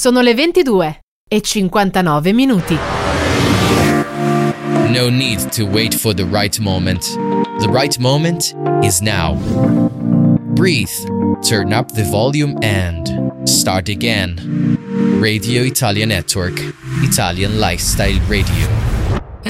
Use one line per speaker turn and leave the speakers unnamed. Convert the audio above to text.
Sono le 22:59.
No need to wait for the right moment. The right moment is now. Breathe, turn up the volume and start again. Radio Italia Network, Italian Lifestyle Radio.